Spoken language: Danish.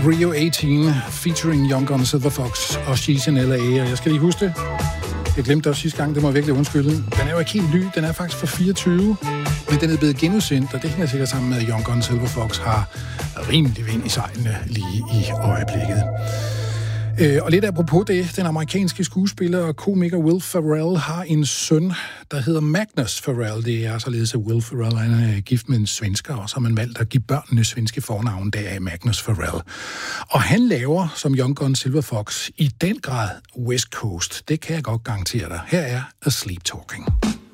Rio 18 featuring Young Gun Silver Fox og She's in L.A. Og jeg skal lige huske det. Jeg glemte også sidste gang, det må jeg virkelig undskylde. Den er jo ikke helt ny, den er faktisk fra 24, men den er blevet genudsendt, og det hænger sikkert sammen med, at Young Gun Silver Fox har rimelig vind i sejlene lige i øjeblikket. Og lidt apropos det, den amerikanske skuespiller og komiker Will Ferrell har en søn, der hedder Magnus Ferrell. Det er således, at Will Ferrell han er gift med en svensker, og så har man valgt at give børnene svenske fornavn, der er Magnus Ferrell. Og han laver, som Young Gun Silver Fox, i den grad West Coast. Det kan jeg godt garantere dig. Her er A Sleep Talking.